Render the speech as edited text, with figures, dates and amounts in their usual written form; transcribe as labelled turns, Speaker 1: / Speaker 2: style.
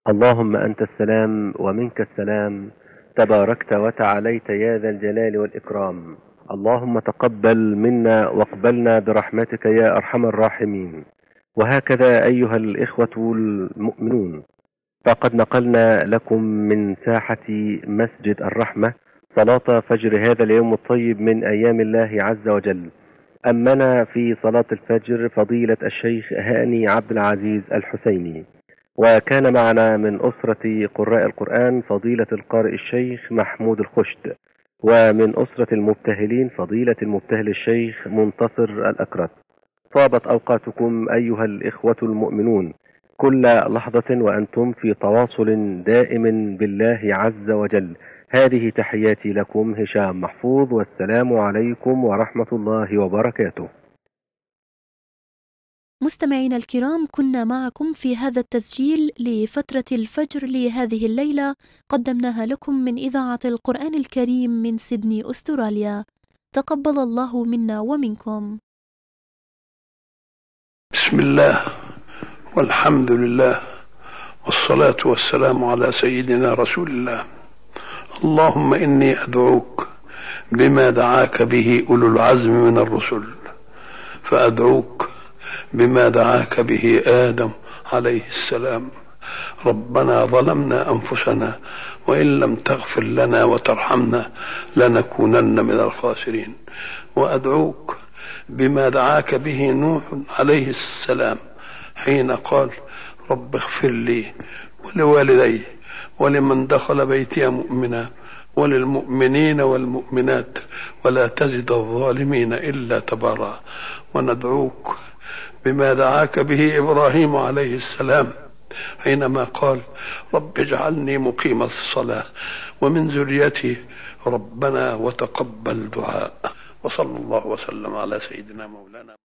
Speaker 1: اللهم أنت السلام ومنك السلام، تباركت وتعاليت يا ذا الجلال والإكرام. اللهم تقبل منا واقبلنا برحمتك يا أرحم الراحمين. وهكذا أيها الإخوة المؤمنون، فقد نقلنا لكم من ساحة مسجد الرحمة صلاة فجر هذا اليوم الطيب من أيام الله عز وجل. أمنا في صلاة الفجر فضيلة الشيخ هاني عبد العزيز الحسيني، وكان معنا من أسرة قراء القرآن فضيلة القارئ الشيخ محمود الخشت، ومن أسرة المبتهلين فضيلة المبتهل الشيخ منتصر الأكرت. طابت أوقاتكم أيها الإخوة المؤمنون كل لحظة وأنتم في تواصل دائم بالله عز وجل. هذه تحياتي لكم هشام محفوظ، والسلام عليكم ورحمة الله وبركاته.
Speaker 2: مستمعينا الكرام، كنا معكم في هذا التسجيل لفترة الفجر لهذه الليلة، قدمناها لكم من إذاعة القرآن الكريم من سيدني أستراليا. تقبل الله منا ومنكم.
Speaker 3: بسم الله والحمد لله والصلاة والسلام على سيدنا رسول الله. اللهم إني أدعوك بما دعاك به أولو العزم من الرسل، فأدعوك بما دعاك به آدم عليه السلام. ربنا ظلمنا أنفسنا وإن لم تغفر لنا وترحمنا لنكونن من الخاسرين. وأدعوك بما دعاك به نوح عليه السلام حين قال رب اغفر لي ولوالدي ولمن دخل بيتي مؤمنا وللمؤمنين والمؤمنات ولا تزد الظالمين إلا تبارا. وندعوك بما دعاك به إبراهيم عليه السلام حينما قال رب اجعلني مقيم الصلاة ومن ذريتي ربنا وتقبل دعاء. وصلى الله وسلم على سيدنا مولانا